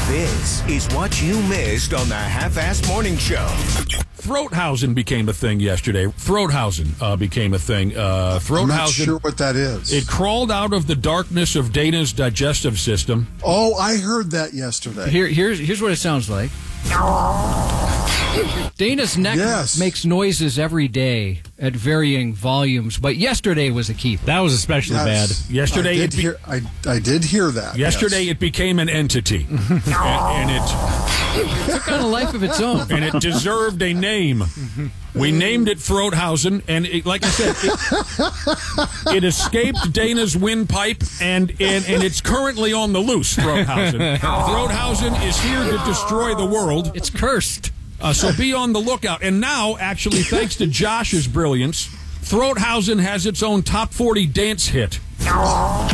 This is what you missed on the Half-Assed Morning Show. Throathausen became a thing yesterday. Throathausen became a thing. I'm not sure what that is. It crawled out of the darkness of Dana's digestive system. Oh, I heard that yesterday. Here's what it sounds like. Dana's neck makes noises every day at varying volumes, but yesterday was a keeper. That was especially bad. Yesterday, I did hear that. Yesterday, it became an entity, and it took on a life of its own, and it deserved a name. We named it Throathausen, and like I said, it escaped Dana's windpipe, and it's currently on the loose. Throathausen. Throathausen is here to destroy the world. It's cursed. So be on the lookout. And now, actually, thanks to Josh's brilliance, Throathausen has its own top 40 dance hit.